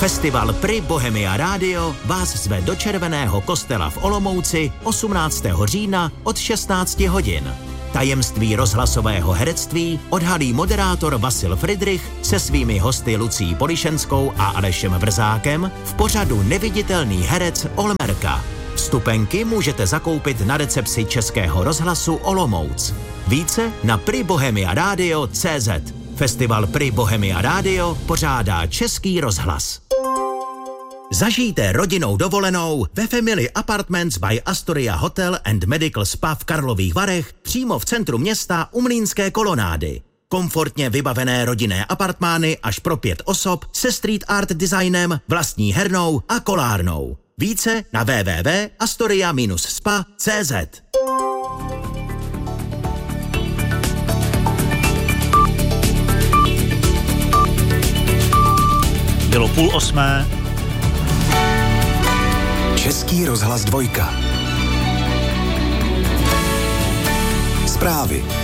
Festival Pri Bohemia Radio vás zve do Červeného kostela v Olomouci 18. října od 16 hodin. Tajemství rozhlasového herectví odhalí moderátor Vasil Fridrich se svými hosty Lucí Polišenskou a Alešem Vrzákem v pořadu Neviditelný herec Olmerka. Vstupenky můžete zakoupit na recepci Českého rozhlasu Olomouc. Více na pribohemiaradio.cz. Festival Pri Bohemia Radio pořádá Český rozhlas. Zažijte rodinnou dovolenou ve Family Apartments by Astoria Hotel and Medical Spa v Karlových Varech přímo v centru města u Mlýnské kolonády. Komfortně vybavené rodinné apartmány až pro 5 osob se street art designem, vlastní hernou a kolárnou. Více na www.astoria-spa.cz. Bylo 7:30. Český rozhlas 2. Zprávy.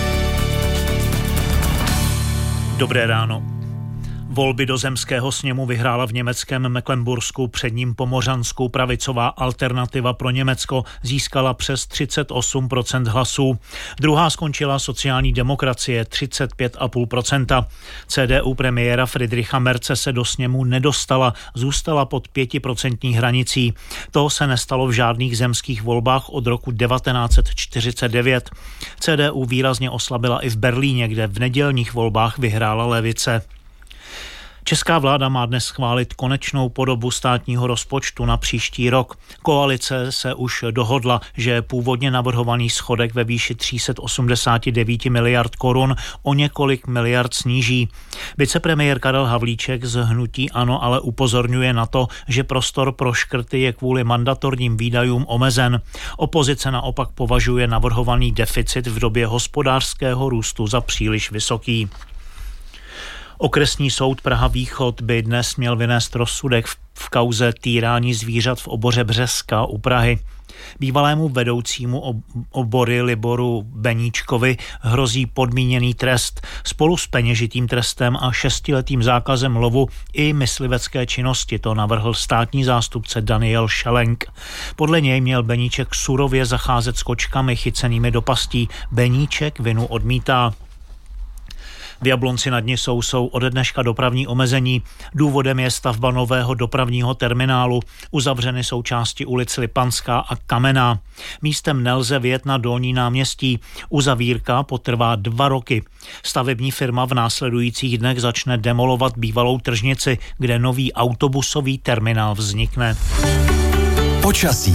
Dobré ráno. Volby do zemského sněmu vyhrála v německém Mecklenbursku, před ním Pomořansku pravicová Alternativa pro Německo získala přes 38% hlasů. Druhá skončila sociální demokracie 35,5%. CDU premiéra Friedricha Merze se do sněmu nedostala, zůstala pod 5% hranicí. To se nestalo v žádných zemských volbách od roku 1949. CDU výrazně oslabila i v Berlíně, kde v nedělních volbách vyhrála levice. Česká vláda má dnes schválit konečnou podobu státního rozpočtu na příští rok. Koalice se už dohodla, že původně navrhovaný schodek ve výši 389 miliard korun o několik miliard sníží. Vicepremiér Karel Havlíček z hnutí ANO ale upozorňuje na to, že prostor pro škrty je kvůli mandatorním výdajům omezen. Opozice naopak považuje navrhovaný deficit v době hospodářského růstu za příliš vysoký. Okresní soud Praha Východ by dnes měl vynést rozsudek v kauze týrání zvířat v oboře Březka u Prahy. Bývalému vedoucímu obory Liboru Beníčkovi hrozí podmíněný trest spolu s peněžitým trestem a 6letým zákazem lovu i myslivecké činnosti, to navrhl státní zástupce Daniel Šelenk. Podle něj měl Beníček surově zacházet s kočkami chycenými do pastí. Beníček vinu odmítá. V Jablonci nad Nisou jsou ode dneška dopravní omezení. Důvodem je stavba nového dopravního terminálu. Uzavřeny jsou části ulic Lipanská a Kamenná. Místem nelze vjet na Dolní náměstí. Uzavírka potrvá 2 roky. Stavební firma v následujících dnech začne demolovat bývalou tržnici, kde nový autobusový terminál vznikne. Počasí.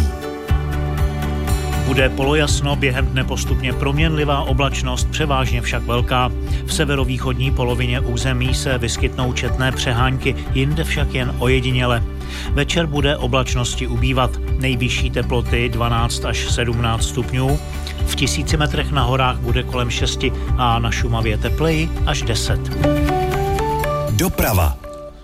Bude polojasno, během dne postupně proměnlivá oblačnost, převážně však velká. V severovýchodní polovině území se vyskytnou četné přehánky, jinde však jen ojediněle. Večer bude oblačnosti ubývat, nejvyšší teploty 12 až 17 stupňů. V 1000 metrech na horách bude kolem 6 a na Šumavě tepleji až 10. Doprava.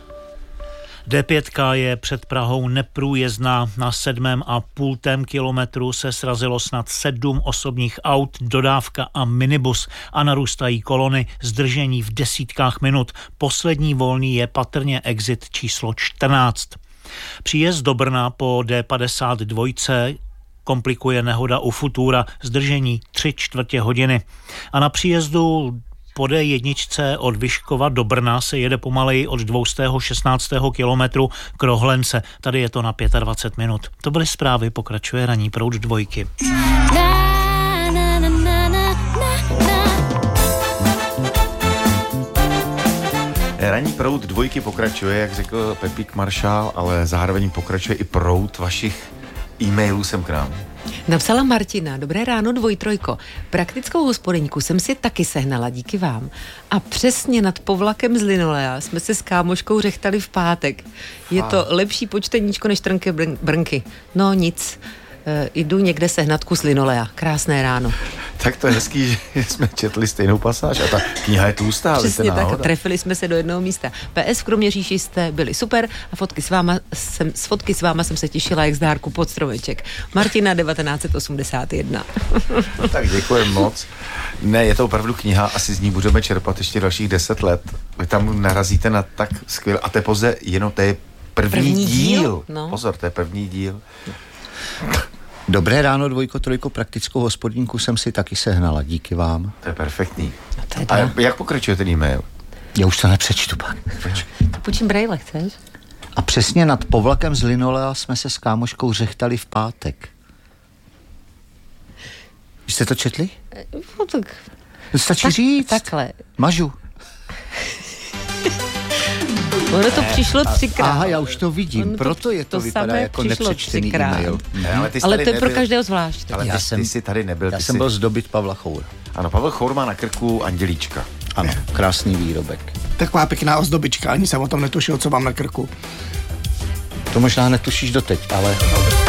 D5 je před Prahou neprůjezdná. Na 7,5 kilometru se srazilo snad 7 osobních aut, dodávka a minibus a narůstají kolony, zdržení v desítkách minut. Poslední volný je patrně exit číslo 14. Příjezd do Brna po D52 komplikuje nehoda u Futura, zdržení 3/4 hodiny. A na příjezdu po D1 od Vyškova do Brna se jede pomaleji od 216. kilometru k Rohlence. Tady je to na 25 minut. To byly zprávy, pokračuje ranní proud 2. Ranní proud 2 pokračuje, jak řekl Pepík Maršál, ale zároveň pokračuje i proud vašich e-mailů sem k nám. Napsala Martina, dobré ráno 2. Praktickou hospodyňku jsem si taky sehnala, díky vám. A přesně nad povlakem z Linolea jsme se s kámoškou řechtali v pátek. Je to lepší počteníčko než trnky brnky. No nic, jdu někde sehnat kus Linolea. Krásné ráno. Tak to je hezký, že jsme četli stejnou pasáž a ta kniha je tlustá. Přesně tak, trefili jsme se do jednoho místa. PS v Kroměříži jste byli super a z fotky s váma jsem se těšila jak z dárku pod stromeček. Martina 1981. Tak děkujem moc. Ne, je to opravdu kniha, asi z ní budeme čerpat ještě dalších 10 let. Vy tam narazíte na tak skvělé, a to je pouze jenom První díl. No. Pozor, to je první díl. Dobré ráno, dvojko, trojko, praktickou hospodinku jsem si taky sehnala, díky vám. To je perfektní. No teda. A jak pokračuje ten e-mail? Já už to nepřečtu pak. Počím brejle, chceš? A přesně nad povlakem z linolea jsme se s kámoškou řechtali v pátek. Jste to četli? No tak... Stačí říct. Takhle. Mažu. Ono to přišlo 3krát. Aha, já už to vidím, Ono proto je to vypadá samé jako přišlo nepřečtený 3krát. e-mail. Ale to je pro každého zvlášť. Ale ty jsi tady nebyl. Já jsem byl zdobit Pavla Choura. Ano, Pavel Chour má na krku andělíčka. Ano, krásný výrobek. Taková pěkná ozdobička, ani jsem o tom netušil, co mám na krku. To možná netušíš doteď, ale...